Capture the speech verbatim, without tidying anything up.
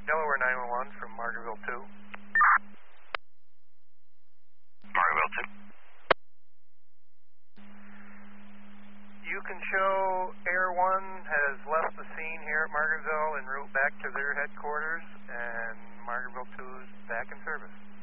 Delaware nine one one from Margaretville two. Margaretville two. You can show Air one has left the scene here at Margaretville en route back to their headquarters, and Margaretville two is back in service.